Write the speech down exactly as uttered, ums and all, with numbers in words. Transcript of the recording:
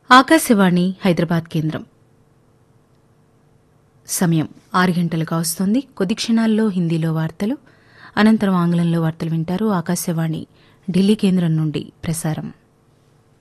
ఆకాశవాణి హైదరాబాద్ కేంద్రం సమయం ఆరు గంటలుగా వస్తోంది. కొద్ది క్షణాల్లో హిందీలో వార్తలు, అనంతరం ఆంగ్లంలో వార్తలు వింటారు. ఆకాశవాణి ఢిల్లీ కేంద్రం నుండి ప్రసారం.